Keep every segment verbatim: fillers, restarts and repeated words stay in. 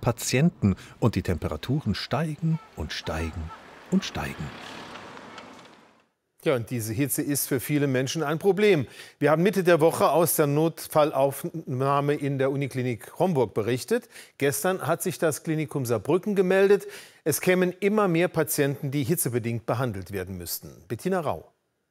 Patienten und die Temperaturen steigen und steigen und steigen. Ja, und diese Hitze ist für viele Menschen ein Problem. Wir haben Mitte der Woche aus der Notfallaufnahme in der Uniklinik Homburg berichtet. Gestern hat sich das Klinikum Saarbrücken gemeldet. Es kämen immer mehr Patienten, die hitzebedingt behandelt werden müssten. Bettina Rau.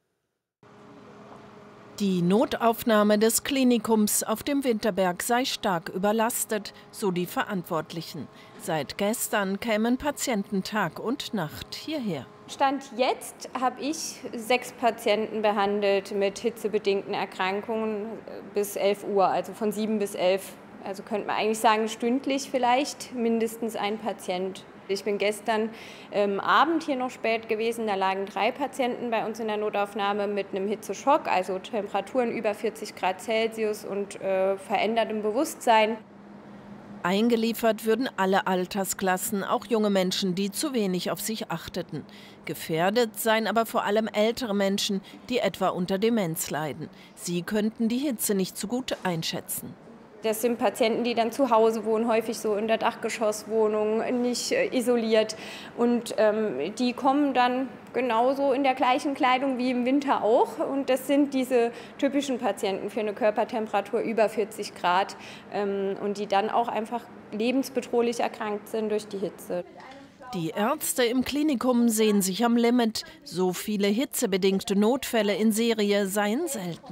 Die Notaufnahme des Klinikums auf dem Winterberg sei stark überlastet, so die Verantwortlichen. Seit gestern kämen Patienten Tag und Nacht hierher. Stand jetzt habe ich sechs Patienten behandelt mit hitzebedingten Erkrankungen bis elf Uhr, also von sieben bis elf. Also könnte man eigentlich sagen, stündlich vielleicht mindestens ein Patient. Ich bin gestern ähm, Abend hier noch spät gewesen, da lagen drei Patienten bei uns in der Notaufnahme mit einem Hitzeschock, also Temperaturen über vierzig Grad Celsius und äh, verändertem Bewusstsein. Eingeliefert würden alle Altersklassen, auch junge Menschen, die zu wenig auf sich achteten. Gefährdet seien aber vor allem ältere Menschen, die etwa unter Demenz leiden. Sie könnten die Hitze nicht so gut einschätzen. Das sind Patienten, die dann zu Hause wohnen, häufig so in der Dachgeschosswohnung, nicht äh, isoliert. Und ähm, die kommen dann genauso in der gleichen Kleidung wie im Winter auch. Und das sind diese typischen Patienten für eine Körpertemperatur über vierzig Grad ähm, und die dann auch einfach lebensbedrohlich erkrankt sind durch die Hitze. Die Ärzte im Klinikum sehen sich am Limit. So viele hitzebedingte Notfälle in Serie seien selten.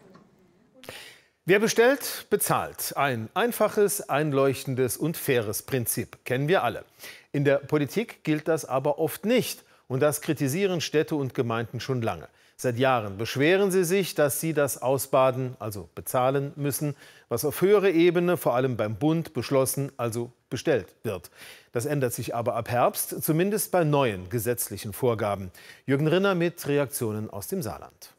Wer bestellt, bezahlt. Ein einfaches, einleuchtendes und faires Prinzip. Kennen wir alle. In der Politik gilt das aber oft nicht. Und das kritisieren Städte und Gemeinden schon lange. Seit Jahren beschweren sie sich, dass sie das ausbaden, also bezahlen müssen, was auf höherer Ebene, vor allem beim Bund, beschlossen, also bestellt wird. Das ändert sich aber ab Herbst, zumindest bei neuen gesetzlichen Vorgaben. Jürgen Rinner mit Reaktionen aus dem Saarland.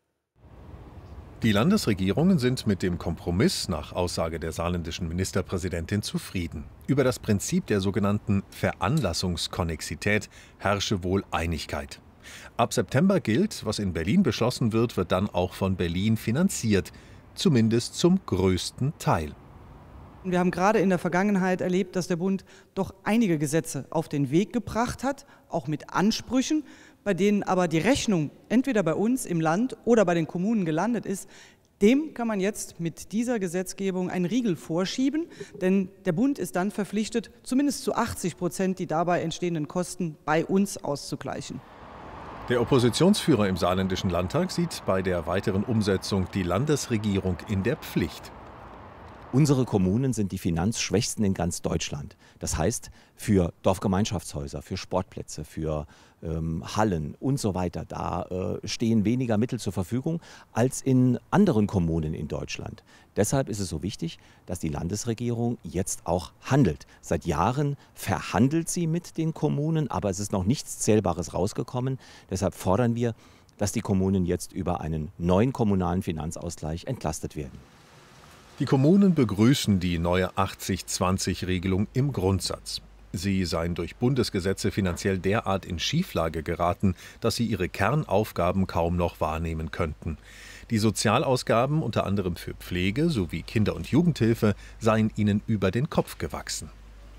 Die Landesregierungen sind mit dem Kompromiss nach Aussage der saarländischen Ministerpräsidentin zufrieden. Über das Prinzip der sogenannten Veranlassungskonnexität herrsche wohl Einigkeit. Ab September gilt, was in Berlin beschlossen wird, wird dann auch von Berlin finanziert, zumindest zum größten Teil. Wir haben gerade in der Vergangenheit erlebt, dass der Bund doch einige Gesetze auf den Weg gebracht hat, auch mit Ansprüchen, bei denen aber die Rechnung entweder bei uns im Land oder bei den Kommunen gelandet ist. Dem kann man jetzt mit dieser Gesetzgebung einen Riegel vorschieben, denn der Bund ist dann verpflichtet, zumindest zu achtzig Prozent die dabei entstehenden Kosten bei uns auszugleichen. Der Oppositionsführer im saarländischen Landtag sieht bei der weiteren Umsetzung die Landesregierung in der Pflicht. Unsere Kommunen sind die finanzschwächsten in ganz Deutschland. Das heißt, für Dorfgemeinschaftshäuser, für Sportplätze, für ähm, Hallen und so weiter, da äh, stehen weniger Mittel zur Verfügung als in anderen Kommunen in Deutschland. Deshalb ist es so wichtig, dass die Landesregierung jetzt auch handelt. Seit Jahren verhandelt sie mit den Kommunen, aber es ist noch nichts Zählbares rausgekommen. Deshalb fordern wir, dass die Kommunen jetzt über einen neuen kommunalen Finanzausgleich entlastet werden. Die Kommunen begrüßen die neue achtzig zwanzig Regelung im Grundsatz. Sie seien durch Bundesgesetze finanziell derart in Schieflage geraten, dass sie ihre Kernaufgaben kaum noch wahrnehmen könnten. Die Sozialausgaben, unter anderem für Pflege sowie Kinder- und Jugendhilfe, seien ihnen über den Kopf gewachsen.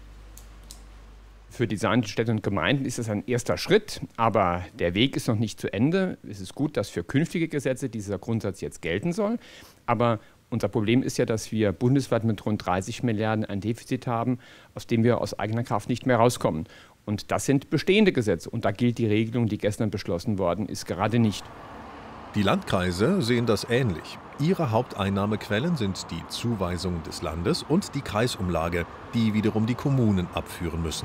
Für die saarländischen Städte und Gemeinden ist es ein erster Schritt, aber der Weg ist noch nicht zu Ende. Es ist gut, dass für künftige Gesetze dieser Grundsatz jetzt gelten soll, aber unser Problem ist ja, dass wir bundesweit mit rund dreißig Milliarden ein Defizit haben, aus dem wir aus eigener Kraft nicht mehr rauskommen. Und das sind bestehende Gesetze. Und da gilt die Regelung, die gestern beschlossen worden ist, gerade nicht. Die Landkreise sehen das ähnlich. Ihre Haupteinnahmequellen sind die Zuweisungen des Landes und die Kreisumlage, die wiederum die Kommunen abführen müssen.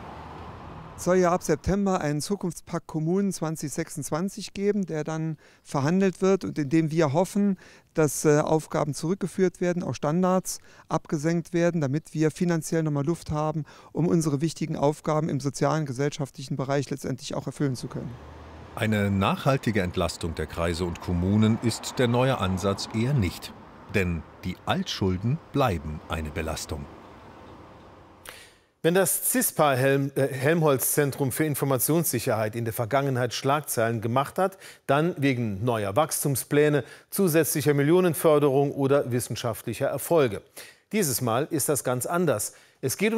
Es soll ja ab September einen Zukunftspakt Kommunen zwanzig sechsundzwanzig geben, der dann verhandelt wird und in dem wir hoffen, dass äh, Aufgaben zurückgeführt werden, auch Standards abgesenkt werden, damit wir finanziell nochmal Luft haben, um unsere wichtigen Aufgaben im sozialen, gesellschaftlichen Bereich letztendlich auch erfüllen zu können. Eine nachhaltige Entlastung der Kreise und Kommunen ist der neue Ansatz eher nicht. Denn die Altschulden bleiben eine Belastung. Wenn das CISPA Helm, äh, Helmholtz-Zentrum für Informationssicherheit in der Vergangenheit Schlagzeilen gemacht hat, dann wegen neuer Wachstumspläne, zusätzlicher Millionenförderung oder wissenschaftlicher Erfolge. Dieses Mal ist das ganz anders. Es geht um